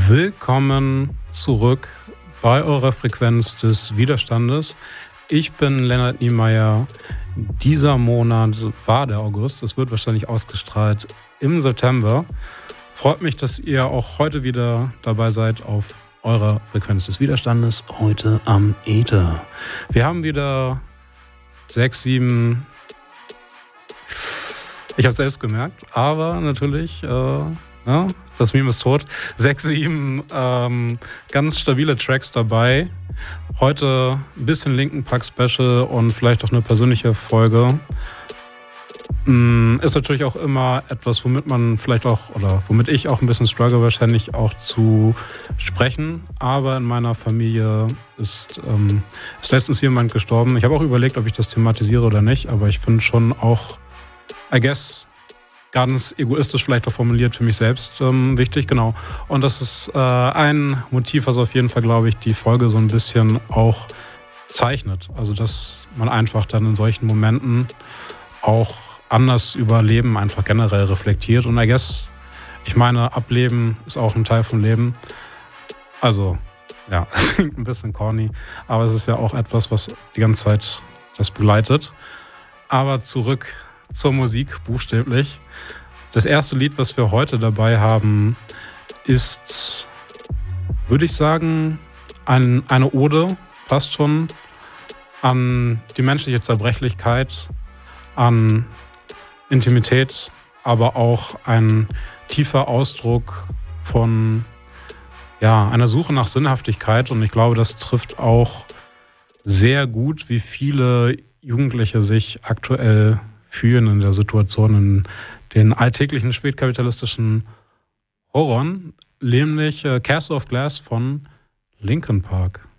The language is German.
Willkommen zurück bei eurer Frequenz des Widerstandes. Ich bin Lennart Niemeyer. Dieser Monat war der August. Es wird wahrscheinlich ausgestrahlt im September. Freut mich, dass ihr auch heute wieder dabei seid auf eurer Frequenz des Widerstandes. Heute am Äther. Wir haben wieder 6, 7... Ich habe es selbst gemerkt, aber natürlich... das Meme ist tot. 6, 7 ganz stabile Tracks dabei. Heute ein bisschen Linkin Park Special und vielleicht auch eine persönliche Folge. Ist natürlich auch immer etwas, womit man vielleicht auch, oder womit ich auch ein bisschen struggle, wahrscheinlich auch zu sprechen. Aber in meiner Familie ist letztens jemand gestorben. Ich habe auch überlegt, ob ich das thematisiere oder nicht, aber ich finde schon auch, I guess, ganz egoistisch vielleicht auch formuliert für mich selbst wichtig, genau. Und das ist ein Motiv, was auf jeden Fall, glaube ich, die Folge so ein bisschen auch zeichnet. Also, dass man einfach dann in solchen Momenten auch anders über Leben einfach generell reflektiert. Und I guess, ich meine, Ableben ist auch ein Teil vom Leben. Also, ja, es klingt ein bisschen corny, aber es ist ja auch etwas, was die ganze Zeit das begleitet. Aber zurück zur Musik, buchstäblich. Das erste Lied, was wir heute dabei haben, ist, würde ich sagen, eine Ode, fast schon, an die menschliche Zerbrechlichkeit, an Intimität, aber auch ein tiefer Ausdruck von einer Suche nach Sinnhaftigkeit. Und ich glaube, das trifft auch sehr gut, wie viele Jugendliche sich aktuell fühlen in der Situation, in den alltäglichen spätkapitalistischen Horrorn, nämlich Castle of Glass von Linkin Park.